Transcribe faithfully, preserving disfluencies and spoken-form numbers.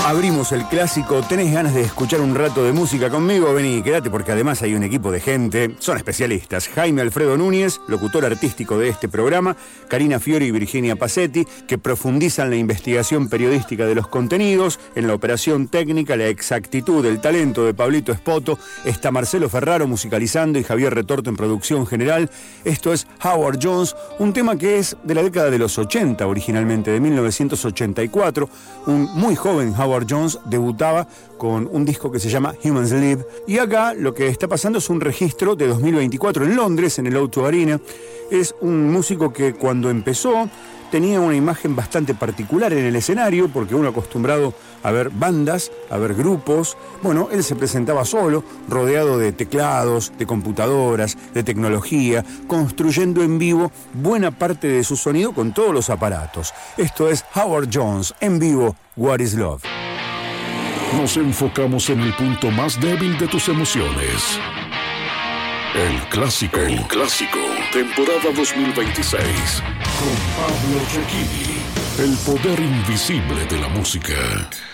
Abrimos el clásico. ¿Tenés ganas de escuchar un rato de música conmigo? Vení, quédate porque además hay un equipo de gente. Son especialistas. Jaime Alfredo Núñez, locutor artístico de este programa, Karina Fiori y Virginia Pacetti, que profundizan la investigación periodística de los contenidos, en la operación técnica, la exactitud, el talento de Pablito Espoto. Está Marcelo Ferraro musicalizando y Javier Retorto en producción general. Esto es Howard Jones, un tema que es de la década de los ochenta, originalmente de mil novecientos ochenta y cuatro. Un muy joven Howard Jones debutaba con un disco que se llama Humans Live, y acá lo que está pasando es un registro de dos mil veinticuatro en Londres, en el O dos Arena. Es un músico que cuando empezó tenía una imagen bastante particular en el escenario, porque uno acostumbrado a ver bandas, a ver grupos. Bueno, él se presentaba solo, rodeado de teclados, de computadoras, de tecnología, construyendo en vivo buena parte de su sonido con todos los aparatos. Esto es Howard Jones en vivo, What is Love. Nos enfocamos en el punto más débil de tus emociones. El clásico. El clásico. Temporada dos mil veintiséis. Con Pablo Cecchini. El poder invisible de la música.